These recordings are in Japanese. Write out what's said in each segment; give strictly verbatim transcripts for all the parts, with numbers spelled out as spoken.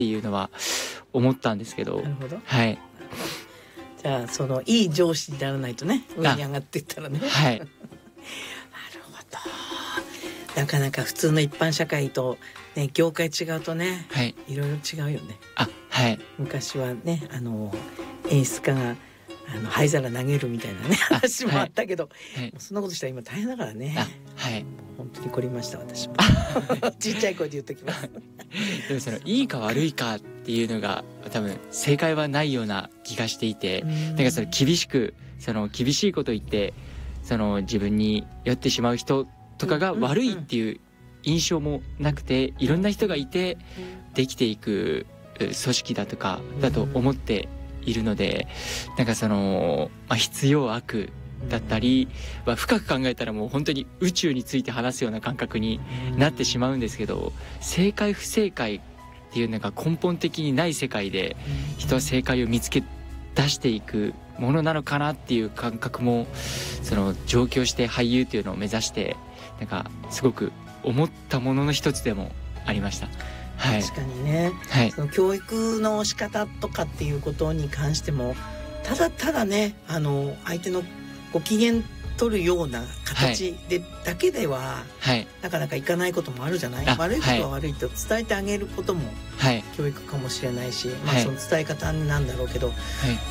っていうのは思ったんですけど。 なるほど。 はい。 じゃあそのいい上司にならないとね、上に上がっていったらね。 はい。なるほど。なかなか普通の一般社会とね、業界違うとね、はい、いろいろ違うよね。 あ、はい。 昔はね、あの演出家があの灰皿投げるみたいなね話もあったけど、はい、もうそんなことしたら今大変だからね。 はい。 本当に凝りました私も。ちっちゃい声で言っときます。 でもそのいいか悪いかっていうのが多分正解はないような気がしていて、なんかその厳しくその厳しいこと言ってその自分に酔ってしまう人とかが悪いっていう印象もなくて、いろんな人がいてできていく組織だとかだと思っているので、なんかその、まあ、必要悪だったり、まあ、深く考えたらもう本当に宇宙について話すような感覚になってしまうんですけど、正解不正解っていうのが根本的にない世界で人は正解を見つけ出していくものなのかなっていう感覚もその上京して俳優っていうのを目指してなんかすごく思ったものの一つでもありました。はい、 確かにね、はい、その教育の仕方とかっていうことに関してもただただね、あの相手のご機嫌取るような形で、はい、だけでは、はい、なかなかいかないこともあるじゃない。悪いことは悪いと伝えてあげることも教育かもしれないし、はい、まあ、その伝え方なんだろうけど、はい、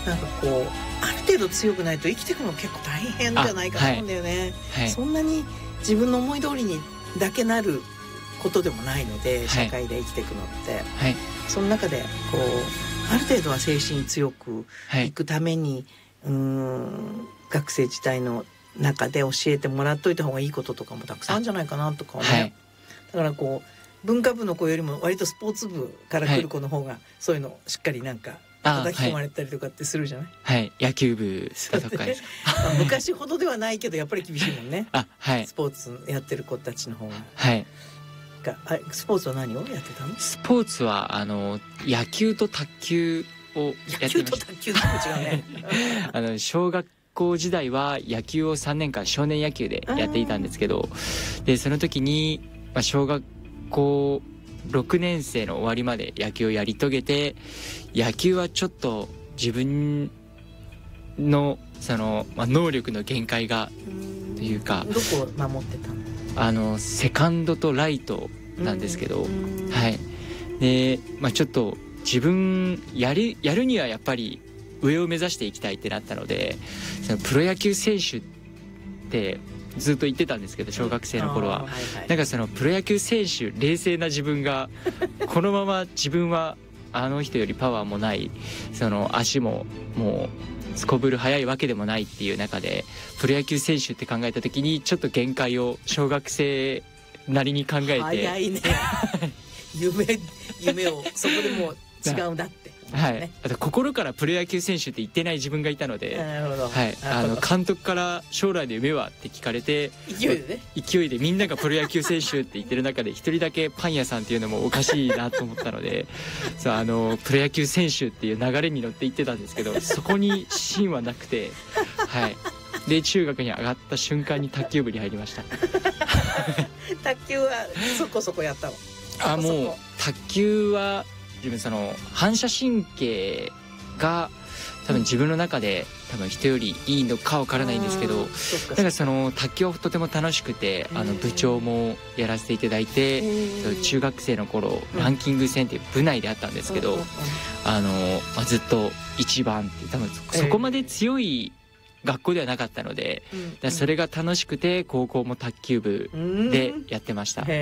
なんかこうある程度強くないと生きていくの結構大変じゃないかと思うんだよね。はいはい、そんなに自分の思い通りにだけなることでもないので、社会で生きていくのって、はい、その中でこうある程度は精神強くいくために、はい、うーん学生時代の中で教えてもらっといた方がいいこととかもたくさんあるんじゃないかなとかね、はい、だからこう文化部の子よりも割とスポーツ部から来る子の方がそういうのしっかりなんか叩き込まれたりとかってするじゃない。 はい、野球部とかですか。 まあ昔ほどではないけどやっぱり厳しいもんね。あ、はい、スポーツやってる子たちの方が。はい。があスポーツは何をやってたの？ スポーツはあの野球と卓球をやってました。野球と卓球と違うね。 あの小学校時代は野球をさんねんかん少年野球でやっていたんですけど、でその時に、まあ、小学校ろくねん生の終わりまで野球をやり遂げて、野球はちょっと自分のその、まあ、能力の限界がというか。 どこを守ってたの？ あのセカンドとライトなんですけど、はい。で、まあ、ちょっと自分やるやるにはやっぱり上を目指していきたいってなったので、そのプロ野球選手ってずっと言ってたんですけど、小学生の頃は、はいはい、なんかそのプロ野球選手冷静な自分がこのまま自分はあの人よりパワーもないその足ももうすこぶる速いわけでもないっていう中でプロ野球選手って考えた時にちょっと限界を小学生なりに考えて早いね夢夢をそこでもう違うんだってはい、あと心からプロ野球選手って言ってない自分がいたので、はい、あの監督から将来の夢はって聞かれて勢いでね勢いでみんながプロ野球選手って言ってる中で一人だけパン屋さんっていうのもおかしいなと思ったのでそうあのプロ野球選手っていう流れに乗って言ってたんですけど、そこに芯はなくて、はい、で中学に上がった瞬間に卓球部に入りました卓球はそこそこやったの？ あもう卓球は自分その反射神経が多分自分の中で多分人よりいいのかわからないんですけど、だからその卓球はとても楽しくて、あの部長もやらせていただいて、中学生の頃ランキング戦っていう部内であったんですけど、あの、まあ、ずっと一番って多分そこまで強い学校ではなかったので、だそれが楽しくて高校も卓球部でやってました。はい。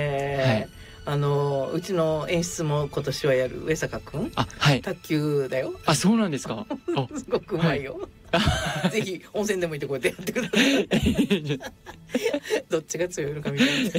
あのうちの演出も今年はやる上坂くん、 あ、はい、 卓球だよ。 あ、そうなんですかすごくうまいよ、はい、ぜひ温泉でも行ってこうやってやってくださいどっちが強いのかみたいな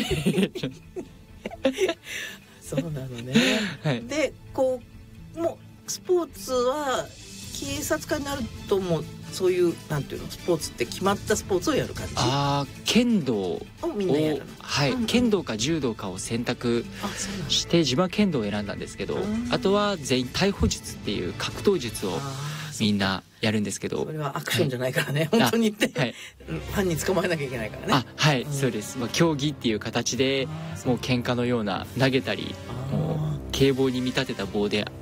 そうなのね、はい、でこうもうスポーツは警察官になるともうそういうなんていうのスポーツって決まったスポーツをやる感じ？ ああ、剣道をみんなやるの？ はい、うんうん、剣道か柔道かを選択して自分は剣道を選んだんですけど、あとは全員逮捕術っていう格闘術をみんなやるんですけど、 それはアクションじゃないからね、はい、本当に言って、はい、犯人捕まえなきゃいけないからね。 あ、はい、うん、そうです、まあ、競技っていう形でもう喧嘩のような投げたりもう警棒に見立てた棒で